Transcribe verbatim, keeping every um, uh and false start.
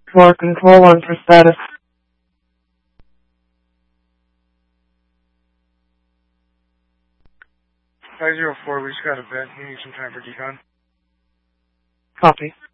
For control one for status. five zero four, we just got a vent. We need some time for decon. Copy.